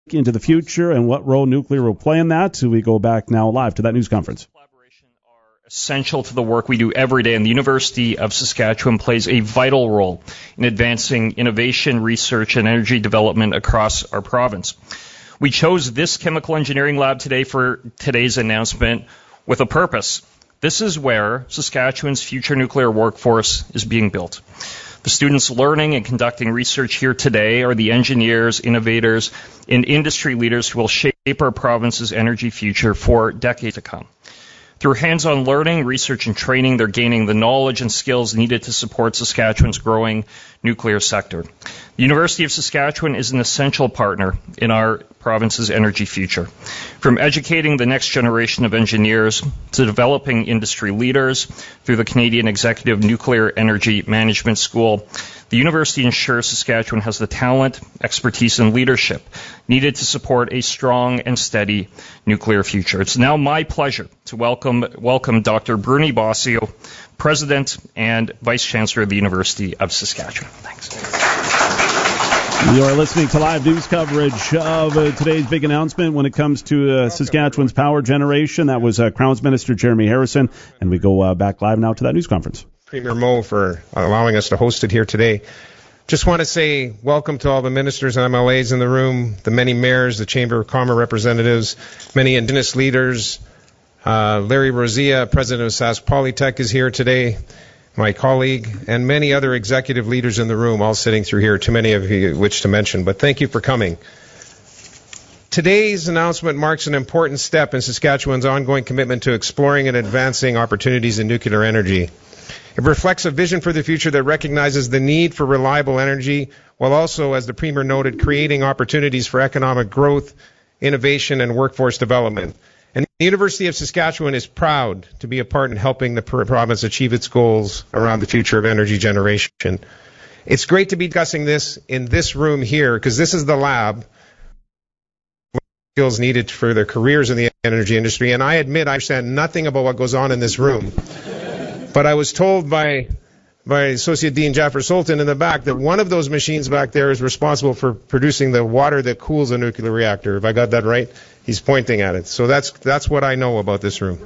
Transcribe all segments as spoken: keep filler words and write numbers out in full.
into the future and what role nuclear will play in that. So we go back now live to that news conference. Collaboration are essential to the work we do every day, and the University of Saskatchewan plays a vital role in advancing innovation, research, and energy development across our province. We chose this chemical engineering lab today for today's announcement with a purpose. This is where Saskatchewan's future nuclear workforce is being built. The students learning and conducting research here today are the engineers, innovators, and industry leaders who will shape our province's energy future for decades to come. Through hands-on learning, research, and training, they're gaining the knowledge and skills needed to support Saskatchewan's growing nuclear sector. The University of Saskatchewan is an essential partner in our province's energy future. From educating the next generation of engineers to developing industry leaders through the Canadian Executive Nuclear Energy Management School, the university ensures Saskatchewan has the talent, expertise, and leadership needed to support a strong and steady nuclear future. It's now my pleasure to welcome welcome Doctor Bruni Bosio, President and Vice Chancellor of the University of Saskatchewan. Thanks. You are listening to live news coverage of uh, today's big announcement when it comes to uh, Saskatchewan's power generation. That was uh, Crowns Minister Jeremy Harrison, and we go uh, back live now to that news conference. Premier Moe for allowing us to host it here today. Just want to say welcome to all the ministers and M L As in the room, the many mayors, the Chamber of Commerce representatives, many Indigenous leaders. Uh, Larry Rosilla, President of Sask Polytech, is here today, my colleague, and many other executive leaders in the room, all sitting through here, too many of you which to mention, but thank you for coming. Today's announcement marks an important step in Saskatchewan's ongoing commitment to exploring and advancing opportunities in nuclear energy. It reflects a vision for the future that recognizes the need for reliable energy, while also, as the Premier noted, creating opportunities for economic growth, innovation, and workforce development. And the University of Saskatchewan is proud to be a part in helping the province achieve its goals around the future of energy generation. It's great to be discussing this in this room here, because this is the lab skills needed for their careers in the energy industry. And I admit I understand nothing about what goes on in this room. But I was told by by Associate Dean Jaffer Sultan in the back that one of those machines back there is responsible for producing the water that cools a nuclear reactor. If I got that right, he's pointing at it. So that's that's what I know about this room.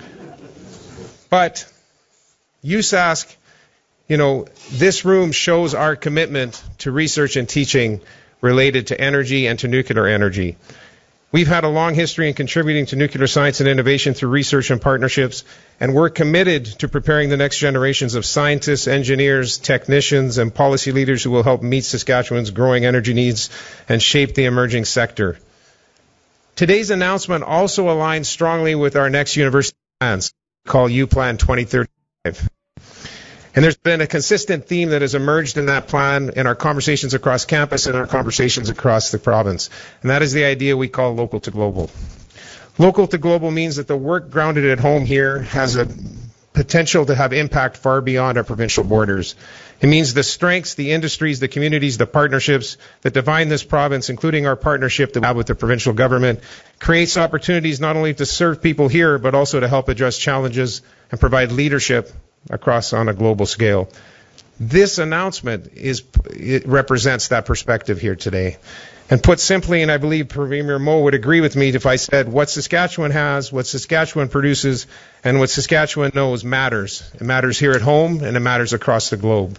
But U S A S C, you know, this room shows our commitment to research and teaching related to energy and to nuclear energy. We've had a long history in contributing to nuclear science and innovation through research and partnerships, and we're committed to preparing the next generations of scientists, engineers, technicians, and policy leaders who will help meet Saskatchewan's growing energy needs and shape the emerging sector. Today's announcement also aligns strongly with our next university plans, called U Plan twenty thirty-five. And there's been a consistent theme that has emerged in that plan in our conversations across campus and our conversations across the province. And that is the idea we call local to global. Local to global means that the work grounded at home here has a potential to have impact far beyond our provincial borders. It means the strengths, the industries, the communities, the partnerships that define this province, including our partnership that we have with the provincial government, creates opportunities not only to serve people here, but also to help address challenges and provide leadership across on a global scale. This announcement is it represents that perspective here today. And put simply, and I believe Premier Moe would agree with me if I said what Saskatchewan has, what Saskatchewan produces, and what Saskatchewan knows matters. It matters here at home, and it matters across the globe.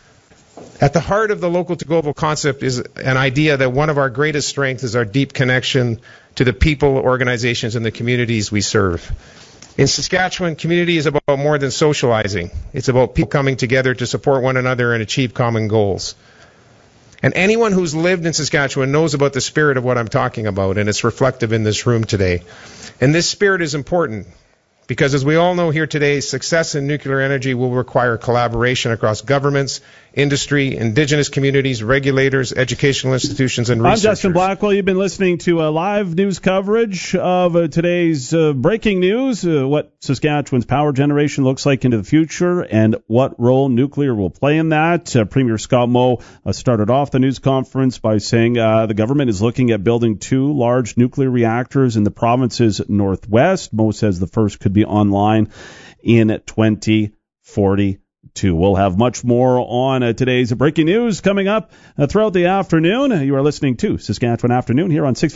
At the heart of the local to global concept is an idea that one of our greatest strengths is our deep connection to the people, organizations, and the communities we serve. In Saskatchewan, community is about more than socializing. It's about people coming together to support one another and achieve common goals. And anyone who's lived in Saskatchewan knows about the spirit of what I'm talking about, and it's reflective in this room today. And this spirit is important because, as we all know here today, success in nuclear energy will require collaboration across governments, industry, indigenous communities, regulators, educational institutions, and researchers. I'm Justin Blackwell. You've been listening to a live news coverage of uh, today's uh, breaking news, uh, what Saskatchewan's power generation looks like into the future and what role nuclear will play in that. Uh, Premier Scott Moe uh, started off the news conference by saying uh, the government is looking at building two large nuclear reactors in the province's northwest. Moe says the first could be online in twenty forty. two. We'll have much more on uh, today's breaking news coming up uh, throughout the afternoon. You are listening to Saskatchewan Afternoon here on six